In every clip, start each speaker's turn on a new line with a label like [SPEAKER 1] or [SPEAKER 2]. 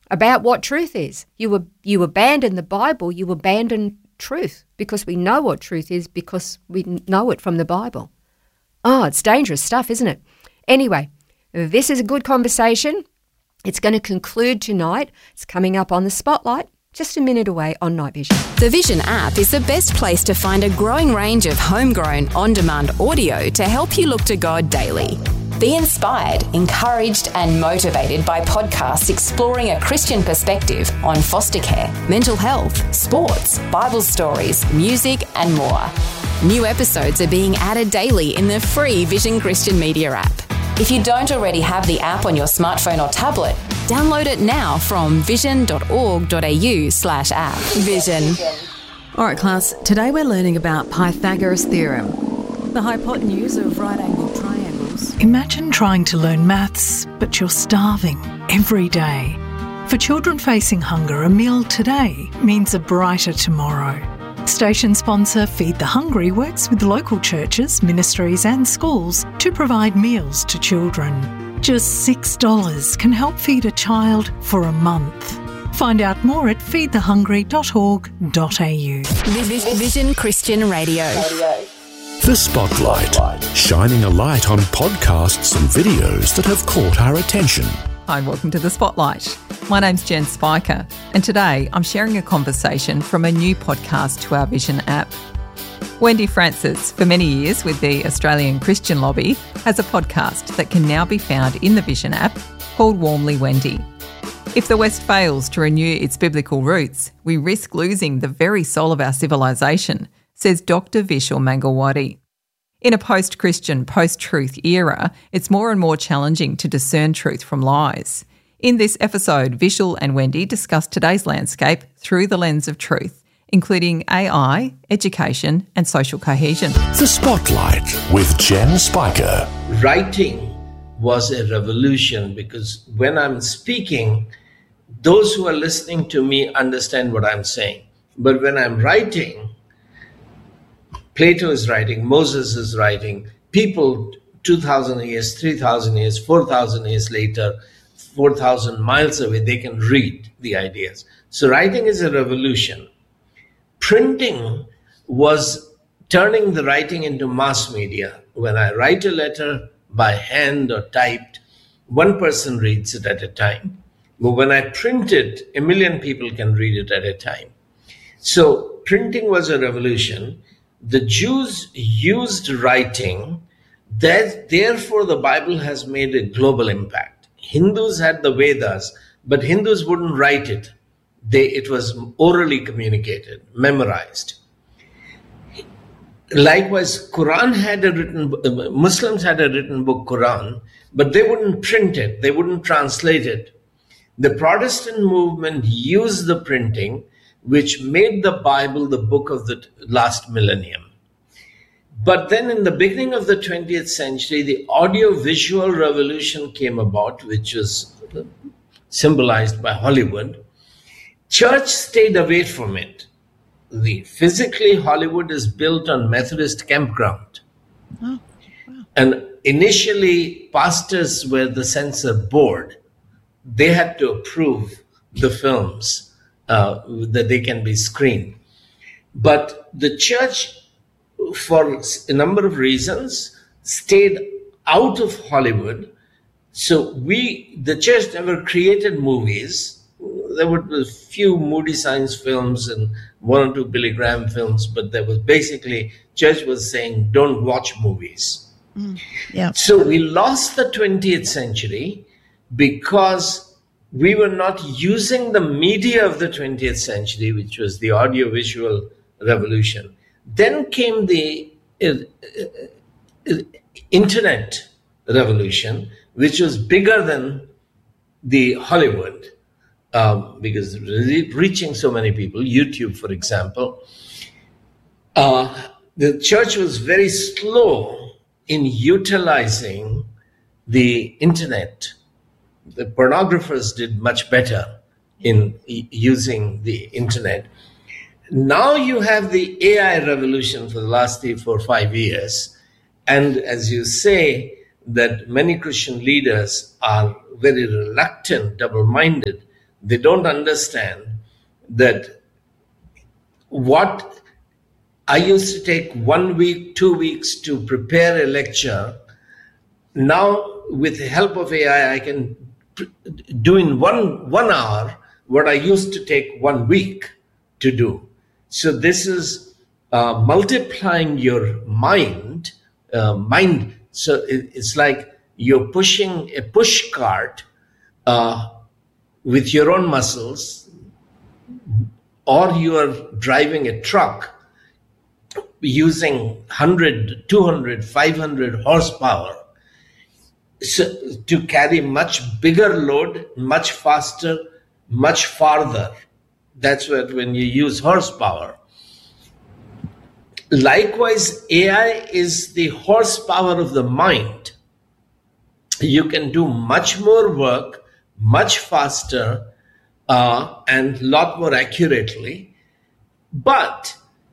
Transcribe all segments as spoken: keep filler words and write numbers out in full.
[SPEAKER 1] about what truth is. You you abandon the Bible, you abandon truth, because we know what truth is because we know it from the Bible. Oh, it's dangerous stuff, isn't it? Anyway, this is a good conversation. It's going to conclude tonight. It's coming up on the Spotlight, just a minute away on Night Vision.
[SPEAKER 2] The Vision app is the best place to find a growing range of homegrown, on-demand audio to help you look to God daily. Be inspired, encouraged and motivated by podcasts exploring a Christian perspective on foster care, mental health, sports, Bible stories, music and more. New episodes are being added daily in the free Vision Christian Media app. If you don't already have the app on your smartphone or tablet, download it now from vision.org.au slash app. Vision.
[SPEAKER 3] All right, class, today we're learning about Pythagoras' theorem, the hypotenuse of right-angled triangles.
[SPEAKER 4] Imagine trying to learn maths, but you're starving every day. For children facing hunger, a meal today means a brighter tomorrow. Station sponsor Feed the Hungry works with local churches, ministries and schools to provide meals to children. Just six dollars can help feed a child for a month. Find out more at feed the hungry dot org dot a u.
[SPEAKER 2] Vision Christian Radio.
[SPEAKER 5] The Spotlight, shining a light on podcasts and videos that have caught our attention.
[SPEAKER 6] Hi, welcome to The Spotlight. My name's Jen Spiker, and today I'm sharing a conversation from a new podcast to our Vision app. Wendy Francis, for many years with the Australian Christian Lobby, has a podcast that can now be found in the Vision app called Warmly Wendy. If the West fails to renew its biblical roots, we risk losing the very soul of our civilization, says Doctor Vishal Mangalwadi. In a post-Christian, post-truth era, it's more and more challenging to discern truth from lies. In this episode, Vishal and Wendy discuss today's landscape through the lens of truth, including A I, education and social cohesion.
[SPEAKER 5] The Spotlight with Jen Spiker.
[SPEAKER 7] Writing was a revolution because when I'm speaking, those who are listening to me understand what I'm saying. But when I'm writing, Plato is writing, Moses is writing, people two thousand years, three thousand years, four thousand years later, four thousand miles away, they can read the ideas. So writing is a revolution. Printing was turning the writing into mass media. When I write a letter by hand or typed, one person reads it at a time. But when I print it, a million people can read it at a time. So printing was a revolution. The Jews used writing, that therefore the Bible has made a global impact. Hindus had the Vedas, but Hindus wouldn't write it. They, it was orally communicated, memorized. Likewise, Quran had a written, Muslims had a written book, Quran, but they wouldn't print it. They wouldn't translate it. The Protestant movement used the printing, which made the Bible the book of the last millennium. But then in the beginning of the twentieth century, the audio-visual revolution came about, which was symbolized by Hollywood. Church stayed away from it. The physically, Hollywood is built on Methodist campground. Oh, wow. And initially, pastors were the censor board. They had to approve the films uh, that they can be screened. But the church, for a number of reasons, stayed out of Hollywood. So we, the church never created movies. There were a few Moody Science films and one or two Billy Graham films, but there was basically, church was saying, don't watch movies.
[SPEAKER 8] Mm, yeah.
[SPEAKER 7] So we lost the twentieth century because we were not using the media of the twentieth century, which was the audiovisual revolution. Then came the uh, uh, internet revolution, which was bigger than the Hollywood, um, because re- reaching so many people, YouTube, for example. Uh, the church was very slow in utilizing the internet. The pornographers did much better in e- using the internet. Now you have the A I revolution for the last three, four, five years. And as you say, that many Christian leaders are very reluctant, double-minded. They don't understand that what I used to take one week, two weeks to prepare a lecture. Now, with the help of A I, I can do in one, one hour what I used to take one week to do. So this is uh, multiplying your mind, uh, mind. So it, it's like you're pushing a push cart uh, with your own muscles, or you are driving a truck using one hundred, two hundred, five hundred horsepower, so to carry much bigger load, much faster, much farther. That's what when you use horsepower. Likewise, A I is the horsepower of the mind. You can do much more work, much faster, uh, and a lot more accurately. But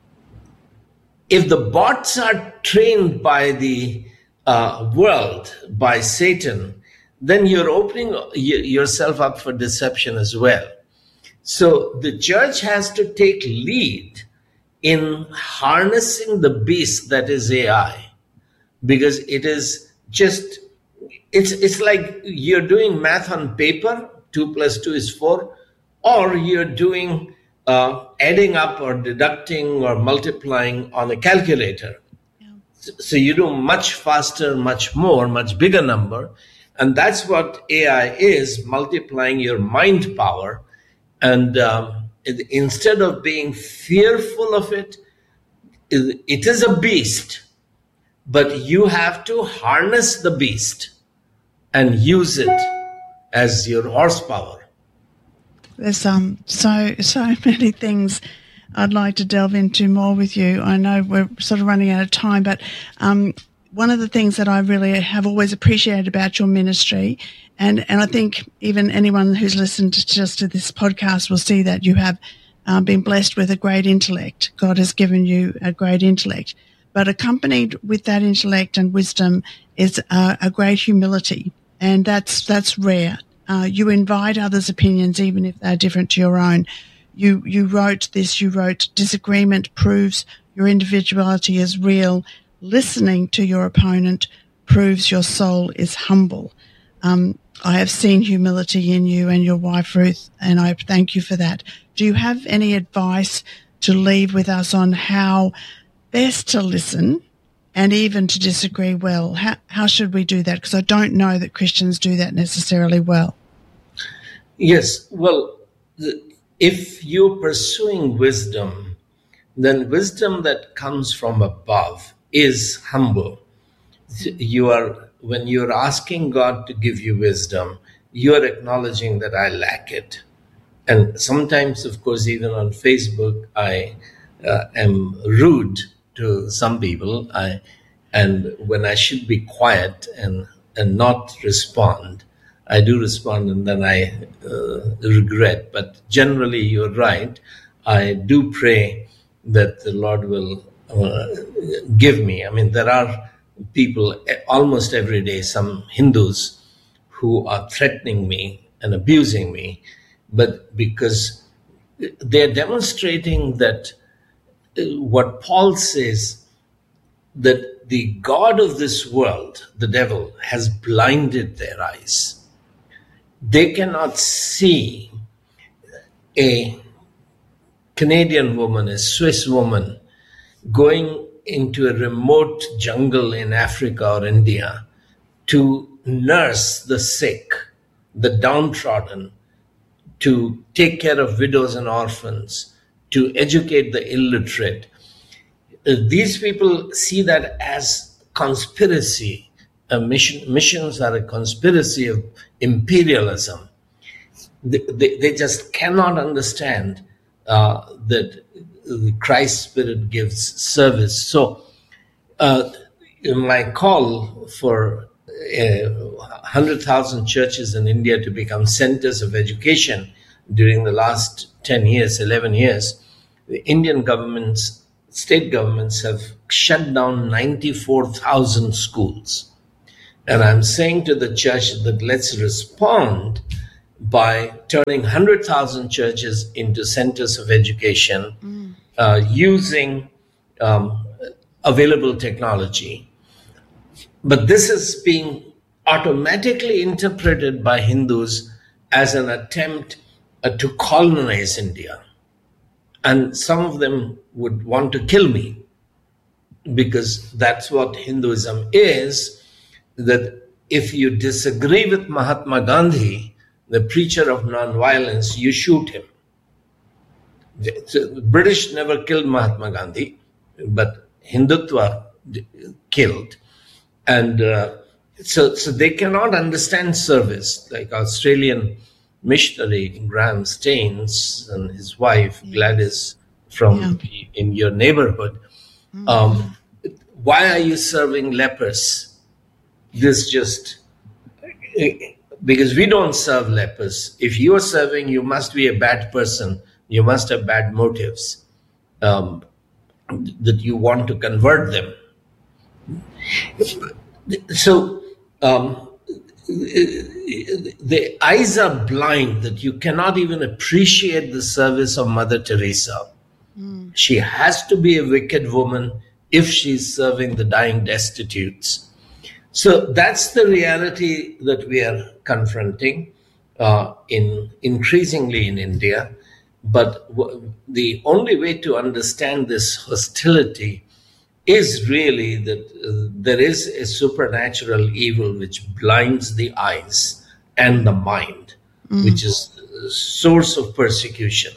[SPEAKER 7] if the bots are trained by the uh, world, by Satan, then you're opening y- yourself up for deception as well. So the church has to take lead in harnessing the beast that is A I, because it is just, it's it's like you're doing math on paper, two plus two is four, or you're doing uh, adding up or deducting or multiplying on a calculator. Yeah. So, so you do much faster, much more, much bigger number. And that's what A I is, multiplying your mind power. And um, it, instead of being fearful of it, it, it is a beast, but you have to harness the beast and use it as your horsepower.
[SPEAKER 8] There's um so so many things I'd like to delve into more with you. I know we're sort of running out of time, but um, one of the things that I really have always appreciated about your ministry, and, and I think even anyone who's listened to just to this podcast will see that you have um, been blessed with a great intellect. God has given you a great intellect, but accompanied with that intellect and wisdom is uh, a great humility, and that's that's rare. Uh, you invite others' opinions, even if they're different to your own. You you wrote this, you wrote, disagreement proves your individuality is real. Listening to your opponent proves your soul is humble. Um, I have seen humility in you and your wife, Ruth, and I thank you for that. Do you have any advice to leave with us on how best to listen and even to disagree well? How, how should we do that? Because I don't know that Christians do that necessarily well.
[SPEAKER 7] Yes, well, the, if you're pursuing wisdom, then wisdom that comes from above is humble. You are, when you're asking God to give you wisdom, you're acknowledging that I lack it. And sometimes, of course, even on Facebook, I uh, am rude to some people. I, and when I should be quiet and, and not respond, I do respond, and then I uh, regret. But generally, you're right. I do pray that the Lord will uh, give me. I mean, there are people almost every day, some Hindus, who are threatening me and abusing me, but because they're demonstrating that uh, what Paul says, that the God of this world, the devil, has blinded their eyes. They cannot see a Canadian woman, a Swiss woman, going into a remote jungle in Africa or India to nurse the sick, the downtrodden, to take care of widows and orphans, to educate the illiterate. Uh, these people see that as conspiracy. A mission, missions are a conspiracy of imperialism. They, they, they just cannot understand uh, that Christ's Spirit gives service. So uh, my call for uh, one hundred thousand churches in India to become centers of education during the last ten years, eleven years, the Indian governments, state governments have shut down ninety-four thousand schools. And I'm saying to the church that let's respond by turning one hundred thousand churches into centers of education mm. uh, using um, available technology. But this is being automatically interpreted by Hindus as an attempt uh, to colonize India. And some of them would want to kill me, because that's what Hinduism is, that if you disagree with Mahatma Gandhi, the preacher of nonviolence, you shoot him. The British never killed Mahatma Gandhi, but Hindutva killed. And uh, so, so they cannot understand service, like Australian missionary Graham Staines and his wife Gladys from yeah. in your neighborhood. Mm. Um, why are you serving lepers? This just... Because we don't serve lepers. If you are serving, you must be a bad person. You must have bad motives, um, that you want to convert them. So um, the eyes are blind that you cannot even appreciate the service of Mother Teresa. Mm. She has to be a wicked woman if she's serving the dying destitutes. So that's the reality that we are confronting uh, in increasingly in India. But w- the only way to understand this hostility is really that uh, there is a supernatural evil which blinds the eyes and the mind, mm. which is the source of persecution.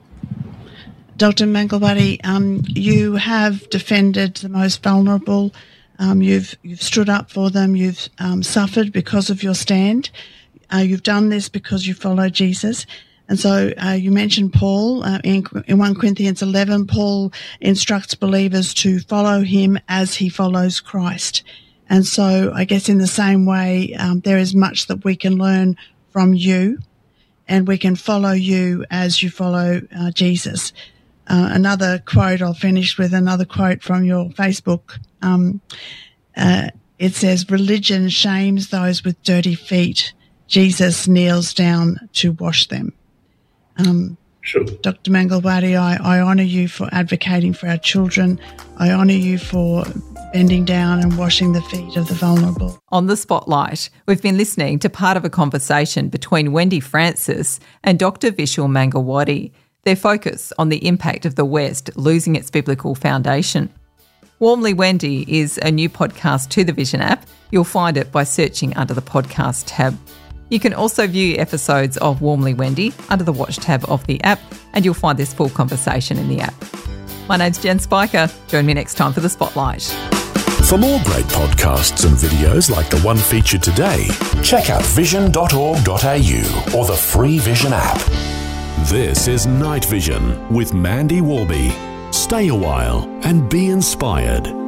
[SPEAKER 8] Doctor Mangalwadi, um, you have defended the most vulnerable. Um, you've you've stood up for them. You've um, suffered because of your stand. Uh, you've done this because you follow Jesus. And so uh, you mentioned Paul uh, in, in First Corinthians eleven. Paul instructs believers to follow him as he follows Christ. And so I guess in the same way, um, there is much that we can learn from you, and we can follow you as you follow uh, Jesus. Uh, another quote, I'll finish with another quote from your Facebook. Um, uh, it says, "Religion shames those with dirty feet. Jesus kneels down to wash them." Um,
[SPEAKER 7] True.
[SPEAKER 8] Doctor Mangalwadi, I, I honour you for advocating for our children. I honour you for bending down and washing the feet of the vulnerable.
[SPEAKER 6] On the Spotlight, we've been listening to part of a conversation between Wendy Francis and Doctor Vishal Mangalwadi. Their focus on the impact of the West losing its biblical foundation. Warmly Wendy is a new podcast to the Vision app. You'll find it by searching under the podcast tab. You can also view episodes of Warmly Wendy under the Watch tab of the app, and you'll find this full conversation in the app. My name's Jen Spiker. Join me next time for the Spotlight.
[SPEAKER 5] For more great podcasts and videos like the one featured today, check out vision dot org dot a u or the free Vision app. This is Night Vision with Mandy Warby. Stay a while and be inspired.